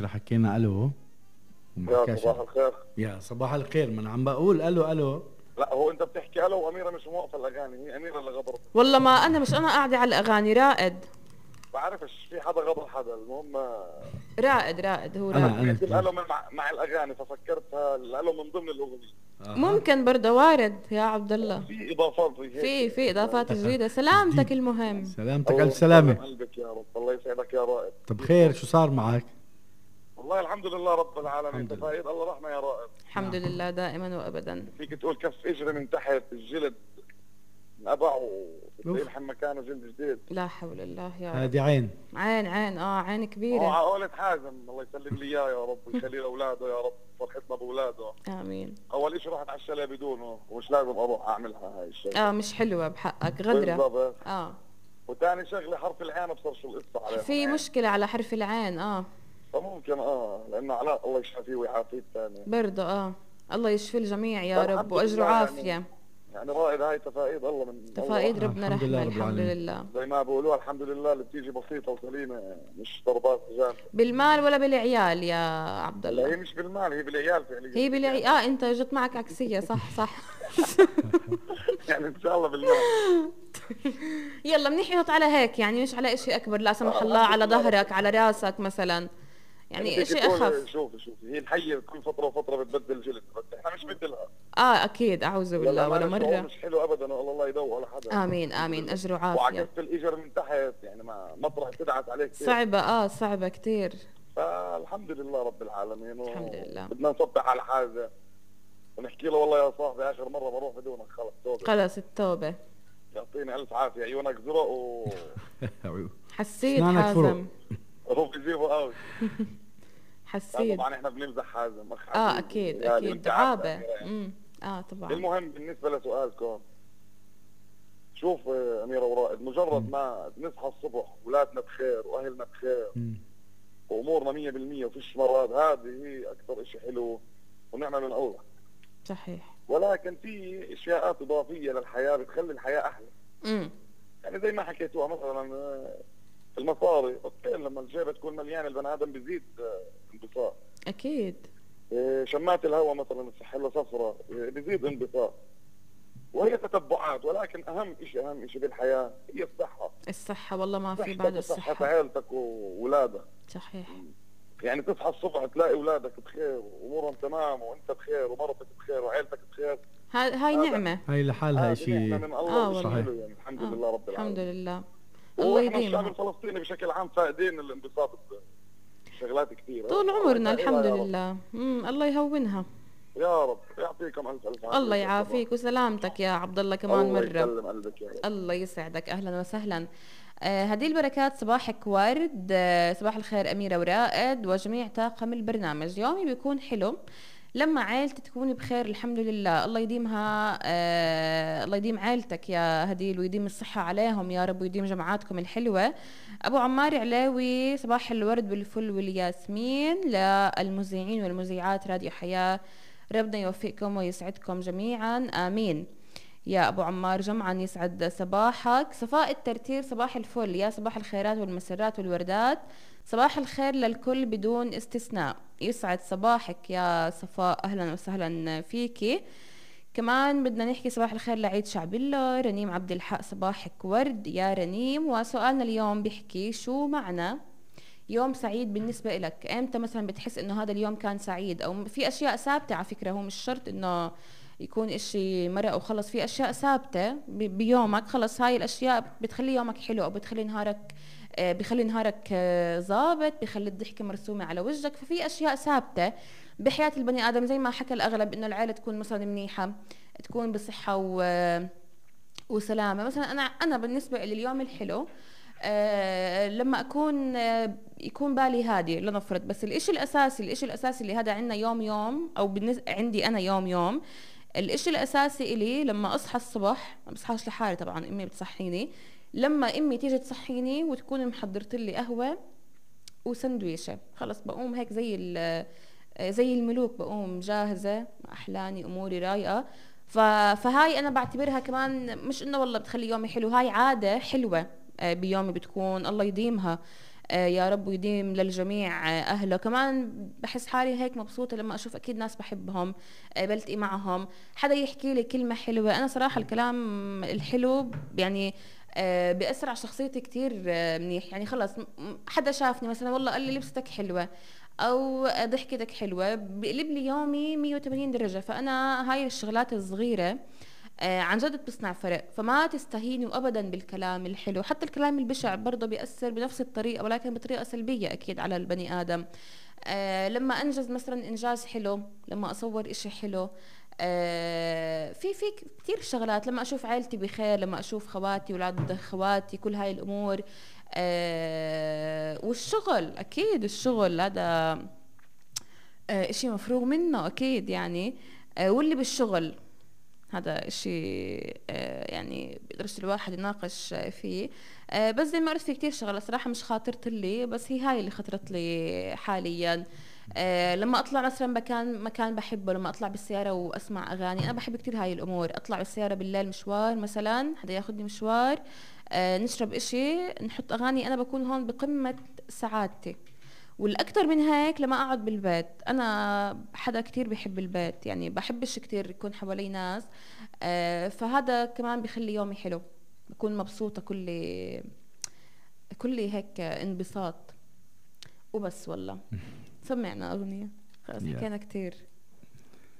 اميره حكينا الو وما يا حكاش. صباح الخير. يا صباح الخير، ما انا عم بقول الو الو. لا هو انت بتحكي الو واميره مش موقفه الاغاني، هي اميره اللي غبرت. والله ما انا مش انا قاعده على الاغاني، رائد. بعرفش في حدا غبر حدا، المهم رائد هو أنا رائد. سمعت الالو مع الاغاني ففكرتها الالو من ضمن الاغنيه. ممكن برضه وارد يا عبد الله. في اضافات زي هيك. في اضافات جديده. سلامتك المهم. سلامتك، الله الف سلامه. يسلم قلبك يا رب، الله يسعدك يا رائد. طب خير، شو صار معك؟ والله الحمد لله رب العالمين، الحمد لله. تفايد الله رحمه يا رائد. الحمد لله دائما وابدا. فيك تقول كف اجري من تحت الجلد انقبع وتلحم مكانه جلد جديد. لا حول الله يا رب. هذه عين. عين عين هو كبيره. عقولة حازم، الله يسلم لي اياه يا رب ويخلي لاولاده يا رب، فرحتنا باولاده. امين. اول شيء رحت على الشلة بدونه ومش لازم اروح اعملها هاي الشغله. مش حلوه بحقك، غدره. بالضبط. اه وثاني شغله حرف العين ابصر شو القصه عليها. في مشكله على حرف العين. فممكن لانه علاء الله يشفيه ويعافيه الثاني. برضه الله يشفي الجميع يا رب الحمد واجر لله وعافيه. يعني رائد هاي تفايد الله من تفايد الله. ربنا الحمد لله رحمه رب الحمد العالمين. لله. زي ما بقولوها الحمد لله اللي بتيجي بسيطه وسليمه، مش ضربات جامده. بالمال ولا بالعيال يا عبد لا هي الله؟ مش بالمال، هي بالعيال فعليا. هي بالعيال. انت جت معك عكسيه. صح. يعني ان شاء الله بالمال. يلا بنحكي على هيك، يعني مش على اشي اكبر لا سمح الله، الحمد على لله. ظهرك على راسك مثلا، يعني فيك اشي تقول اخف. شوفي هي الحيه كل فتره وفتره بتبدل جلد، بس احنا مش بدلها. اكيد اعوذ بالله ولا الشعور مره. مش حلو ابدا، والله الله يدوق على حدا. امين اجر وعافيه. وعكست الاجر من تحت، يعني ما مطرح تدعس عليك كثير. صعبه كثير. فالحمد لله رب العالمين الحمد لله. بدنا نصبح على حاجه ونحكي له والله يا صاحبي اخر مره بروح بدونك، خلص توبه. خلص التوبه. يعطيني الف عافيه، عيونك زرق حسيت اسنانك فروق. حازم. وهو بيجيبوا اوت. حسيت. طبعا احنا بنمزح حازم اخ اكيد دعابه. طبعا. المهم بالنسبه لسؤالكم، شوف اميره ورائد، مجرد ما نصحى الصبح اولادنا بخير واهلنا بخير وامورنا 100% وفيش مرض، هذه هي اكثر شيء حلو ونعمه من الله. صحيح. ولكن في اشياءات اضافيه للحياه بتخلي الحياه احلى. يعني زي ما حكيتوها مثلا المصاري، اوكي لما الجيبه تكون مليانه البني ادم بيزيد انبساط. اكيد. شمات الهواء مثلا تصح له صفرة بيزيد انبساط. وهي تتبعات، ولكن اهم شيء بالحياه هي الصحه والله ما في صحتك بعد وصحة الصحه. عيلتك وولادك. صحيح. يعني تصحى الصبح تلاقي اولادك بخير وامورهم تمام وانت بخير ومرتك بخير وعيلتك بخير، هاي نعمه. هاي لحالها هذه شيء. نعمة من الله والله. صحيح. يعني الحمد لله رب العالمين. الحمد لله. الله واحنا الشعب يديمها الفلسطيني بشكل عام فاقدين الانبساط بشغلات كثيره طول عمرنا الحمد لله. الله يهونها. يا رب يعطيكم الف عافيه. الله يعافيك وسلامتك يا عبد الله كمان الله مره. يسلم قلبك يا رب. الله يسعدك، اهلا وسهلا. هذه البركات، صباحك ورد. صباح الخير أميرة ورائد وجميع طاقم البرنامج. يومي بيكون حلو لما عائلتي تكون بخير الحمد لله. الله يديمها. الله يديم عائلتك يا هديل ويديم الصحة عليهم يا رب ويديم جماعاتكم الحلوة. أبو عمار علاوي، صباح الورد والفل والياسمين للمذيعين والمذيعات راديو حياة، ربنا يوفقكم ويسعدكم جميعا آمين. يا أبو عمار جمعا يسعد صباحك. صفاء الترتير، صباح الفل، يا صباح الخيرات والمسرات والوردات، صباح الخير للكل بدون استثناء. يسعد صباحك يا صفاء، أهلا وسهلا فيكي. كمان بدنا نحكي صباح الخير لعيد شعب الله. رنيم عبد الحق، صباحك ورد يا رنيم. وسؤالنا اليوم بيحكي شو معنى يوم سعيد بالنسبة لك؟ امتى مثلا بتحس انه هذا اليوم كان سعيد؟ او في اشياء ثابتة على فكرة، هو مش شرط انه يكون اشي مرق وخلص، في اشياء ثابتة بيومك خلص هاي الاشياء بتخلي يومك حلو او بتخلي نهارك بخلي نهارك ظابط، بخلي الضحكة مرسومة على وجهك. ففي اشياء ثابتة بحياة البني ادم، زي ما حكى الاغلب انه العائلة تكون مثلا منيحة، تكون بصحة وسلامة. مثلا انا بالنسبة لي اليوم الحلو لما اكون يكون بالي هادي لنفرض. بس الاشي الاساسي اللي هذا عندنا يوم او بالنسبة عندي انا يوم الاشي الاساسي الي لما اصحى الصبح، ما بصحاش لحالي طبعا، امي بتصحيني. لما امي تيجي تصحيني وتكون محضرت لي قهوة وسندويشة، خلص بقوم هيك زي الملوك، بقوم جاهزة احلاني اموري رايقة. فهاي انا بعتبرها كمان مش انه والله بتخلي يومي حلو، هاي عادة حلوة بيومي بتكون، الله يديمها. يا رب ويديم للجميع أهله. كمان بحس حالي هيك مبسوطة لما أشوف أكيد ناس بحبهم بلتقي معهم، حدا يحكي لي كلمة حلوة. أنا صراحة الكلام الحلو يعني بيأثر على شخصيتي كتير منيح. يعني خلص حدا شافني مثلا والله قال لي لبستك حلوة او ضحكتك حلوة بقلب لي يومي 180 درجة. فانا هاي الشغلات الصغيرة عن جد بتصنع فرق. فما تستهينوا ابدا بالكلام الحلو، حتى الكلام البشع برضه بيأثر بنفس الطريقة ولكن بطريقة سلبية اكيد على البني ادم. لما انجز مثلا انجاز حلو، لما اصور اشي حلو، في كثير شغلات، لما اشوف عائلتي بخير، لما اشوف خواتي اولاد خواتي، كل هاي الامور. والشغل اكيد الشغل هذا اشي مفروغ منه اكيد يعني. واللي بالشغل هذا اشي يعني بيقدرش الواحد يناقش فيه. بس زي ما قلت في كتير شغلات صراحة مش خاطرت لي، بس هي هاي اللي خطرت لي حاليا. لما اطلع مثلا مكان بحبه، لما اطلع بالسيارة واسمع اغاني. انا بحب كتير هاي الامور، اطلع بالسيارة بالليل مشوار مثلا، حدا ياخدني مشوار، نشرب اشي، نحط اغاني، انا بكون هون بقمة سعادتي. والاكثر من هيك لما اقعد بالبيت. انا حدا كتير بحب البيت، يعني بحبش كتير يكون حوالي ناس. فهذا كمان بيخلي يومي حلو، بكون مبسوطة كل هيك انبساط وبس. والله سمعنا اغنية، خلص يا حكينا كتير.